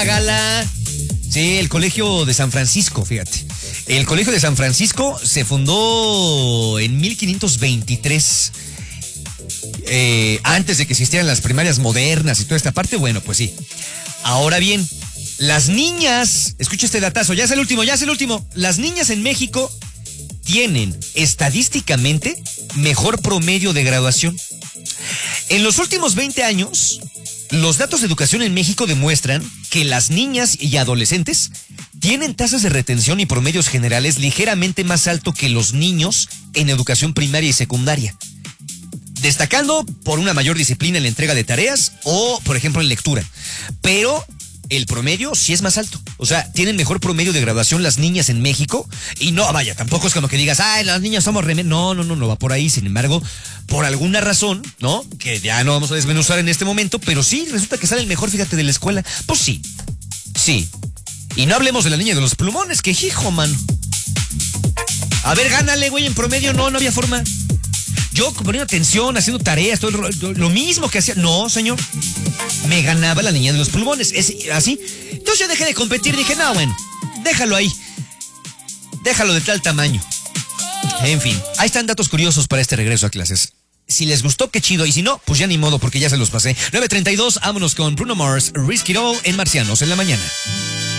gala. Sí, el Colegio de San Francisco, fíjate. El Colegio de San Francisco se fundó en 1523. Antes de que existieran las primarias modernas y toda esta parte, bueno, pues sí. Ahora bien, las niñas, escucha este datazo, ya es el último. Las niñas en México tienen estadísticamente mejor promedio de graduación. En los últimos 20 años, los datos de educación en México demuestran que las niñas y adolescentes tienen tasas de retención y promedios generales ligeramente más alto que los niños en educación primaria y secundaria, destacando por una mayor disciplina en la entrega de tareas o, por ejemplo, en lectura. Pero el promedio sí es más alto. O sea, tienen mejor promedio de graduación las niñas en México. Y no, vaya, tampoco es como que digas, ay, las niñas somos No va por ahí. Sin embargo, por alguna razón, ¿no? Que ya no vamos a desmenuzar en este momento, pero sí, resulta que salen mejor, fíjate, de la escuela. Pues sí. Y no hablemos de la niña de los plumones, que hijo, mano. A ver, gánale, güey, en promedio no había forma. Yo poniendo atención, haciendo tareas, todo lo mismo que hacía. No, señor. Me ganaba la niña de los pulmones. Es así. Entonces yo dejé de competir. Dije, no, bueno, déjalo ahí. Déjalo de tal tamaño. En fin, ahí están datos curiosos para este regreso a clases. Si les gustó, qué chido. Y si no, pues ya ni modo, porque ya se los pasé. 9:32, vámonos con Bruno Mars, Risk It All en Marcianos en la mañana.